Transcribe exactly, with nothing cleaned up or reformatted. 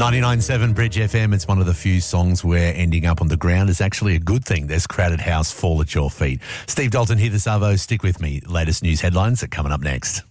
ninety-nine point seven Bridge F M. It's one of the few songs where ending up on the ground is actually a good thing. There's Crowded House, Fall at Your Feet. Steve Dalton here, the Savo. Stick with me. Latest news headlines are coming up next.